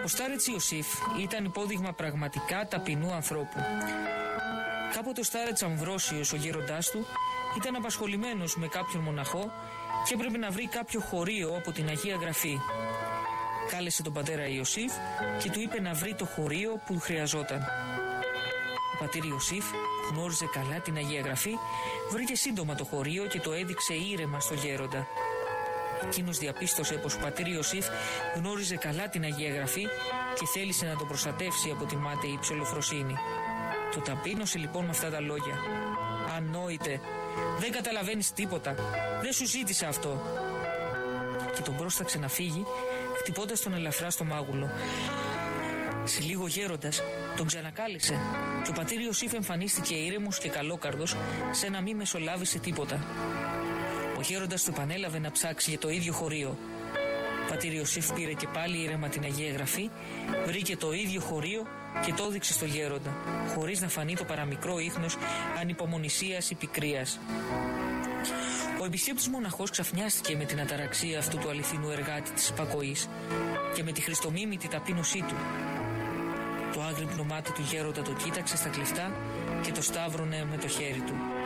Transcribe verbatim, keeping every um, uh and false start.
Ο Στάρετς Ιωσήφ ήταν υπόδειγμα πραγματικά ταπεινού ανθρώπου. Κάποτε ο Στάρετς Αμβρόσιος, ο γέροντάς του, ήταν απασχολημένος με κάποιον μοναχό και έπρεπε να βρει κάποιο χωρίο από την Αγία Γραφή. Κάλεσε τον πατέρα Ιωσήφ και του είπε να βρει το χωρίο που χρειαζόταν. Ο πατήρ Ιωσήφ γνώριζε καλά την Αγία Γραφή, βρήκε σύντομα το χωρίο και το έδειξε ήρεμα στο γέροντα. Εκείνος διαπίστωσε πως ο πατήρ Ιωσήφ γνώριζε καλά την Αγία Γραφή και θέλησε να τον προστατεύσει από τη μάταιη ψολοφροσύνη. Το ταπείνωσε λοιπόν με αυτά τα λόγια. «Ανόητε, δεν καταλαβαίνεις τίποτα, δεν σου ζήτησα αυτό». Και τον πρόσταξε να φύγει, χτυπώντας τον ελαφρά στο μάγουλο. Σε λίγο γέροντας τον ξανακάλεσε και ο πατήρ Ιωσήφ εμφανίστηκε ήρεμος και καλόκαρδος, σαν να μην μεσολάβησε τίποτα. Ο γέροντας του επανέλαβε να ψάξει για το ίδιο χωρίο. Ο πατήρ Ιωσήφ πήρε και πάλι ήρεμα την Αγία Γραφή, βρήκε το ίδιο χωρίο και το έδειξε στο γέροντα, χωρίς να φανεί το παραμικρό ίχνος ανυπομονησίας ή πικρίας. Ο επισκέπτης μοναχός ξαφνιάστηκε με την αταραξία αυτού του αληθινού εργάτη της υπακοής και με τη χριστομίμητη ταπείνωσή του. Το άγρυπνο μάτι του γέροντα το κοίταξε στα κλεφτά και το σταύρωνε με το χέρι του.